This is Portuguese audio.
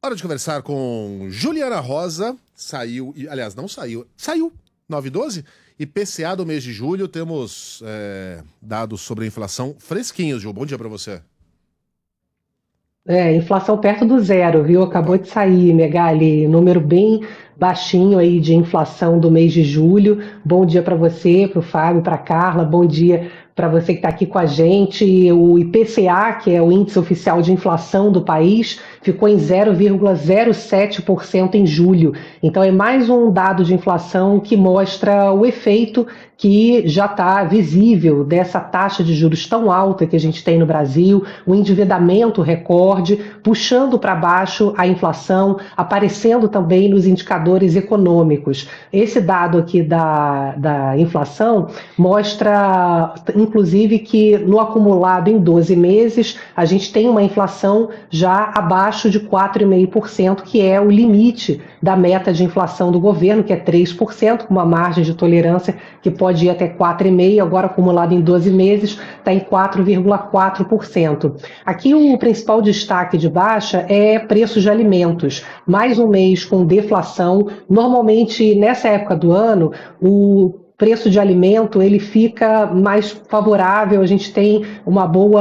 Hora de conversar com Juliana Rosa. Saiu, aliás, não saiu, saiu 9/12. IPCA do mês de julho, temos dados sobre a inflação fresquinhos, Ju. Bom dia para você. Inflação perto do zero, viu? Acabou Opa. de sair, Megali, número bem baixinho aí de inflação do mês de julho. Bom dia para você, para o Fábio, para a Carla. Bom dia para você que está aqui com a gente. O IPCA, que é o índice oficial de inflação do país, ficou em 0,07% em julho. Então é mais um dado de inflação que mostra o efeito que já está visível dessa taxa de juros tão alta que a gente tem no Brasil, o endividamento recorde, puxando para baixo a inflação, aparecendo também nos indicadores econômicos. Esse dado aqui da inflação mostra, inclusive, que no acumulado em 12 meses, a gente tem uma inflação já abaixo de 4,5%, que é o limite da meta de inflação do governo, que é 3%, com uma margem de tolerância que pode ir até 4,5%, agora acumulado em 12 meses, está em 4,4%. Aqui o principal destaque de baixa é preços de alimentos. Mais um mês com deflação. Normalmente, nessa época do ano, o preço de alimento ele fica mais favorável, a gente tem uma boa